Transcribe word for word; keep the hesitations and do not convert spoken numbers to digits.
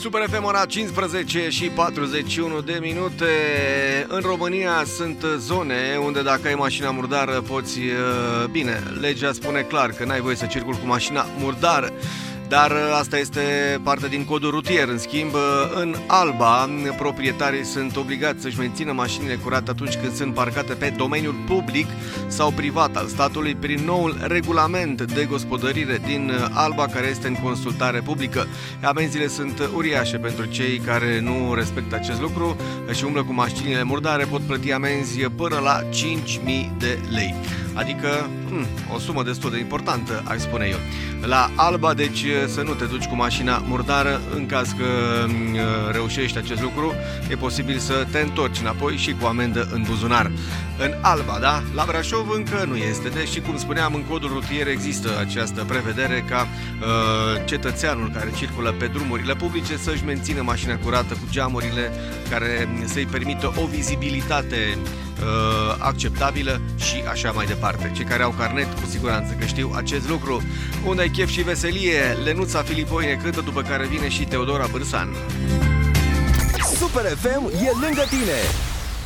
Super F M, ora cincisprezece și patruzeci și unu de minute. În România sunt zone unde dacă ai mașina murdară poți... Bine, legea spune clar că n-ai voie să circuli cu mașina murdară, dar asta este parte din codul rutier. În schimb, în Alba, proprietarii sunt obligați să-și mențină mașinile curate atunci când sunt parcate pe domeniul public sau privat al statului prin noul regulament de gospodărire din Alba, care este în consultare publică. Amenziile sunt uriașe pentru cei care nu respectă acest lucru și umblă cu mașinile murdare, pot plăti amenzi până la cinci mii de lei. Adică hmm, o sumă destul de importantă, aș spune eu. La Alba, deci, să nu te duci cu mașina murdară. În caz că uh, reușești acest lucru, e posibil să te întorci înapoi și cu amendă în buzunar. În Alba, da? La Brașov încă nu este. Deși, cum spuneam, în codul rutier există această prevedere ca uh, cetățeanul care circulă pe drumurile publice să-și mențină mașina curată cu geamurile care să-i permită o vizibilitate uh, acceptabilă și așa mai departe. Cei care au carnet, cu siguranță că știu acest lucru. Unde ai chef și veselie, Lenuța Filipoi ne cântă, după care vine și Teodora Bârsan. Super F M e lângă tine.